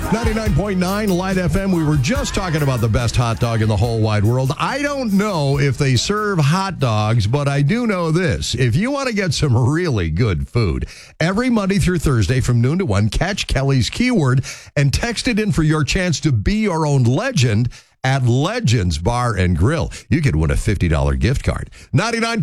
99.9 Light FM. We were just talking about the best hot dog in the whole wide world. I don't know if they serve hot dogs, but I do know this. If you want to get some really good food, every Monday through Thursday from noon to 1, catch Kelly's Keyword and text it in for your chance to be your own legend at Legends Bar and Grill. You could win a $50 gift card. 99.